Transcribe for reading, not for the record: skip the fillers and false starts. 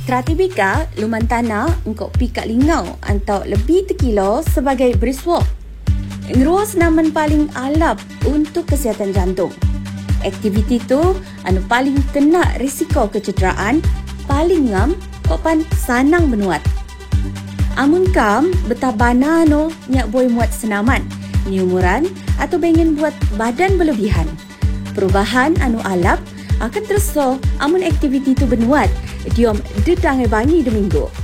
Tratibika luman tanah engkau pikat lingau atau lebih tekilo sebagai brisk walk. Ngeruas naman paling alap untuk kesihatan jantung. Aktiviti tu paling kena risiko kecederaan, paling ngam kopan sanang menuat. Amun kam betabana nyak boy muat senaman, ni umuran atau pengen buat badan berlebihan. Perubahan alap akan terus amun aktiviti tu benuat diom dedangai bangi 2 minggu.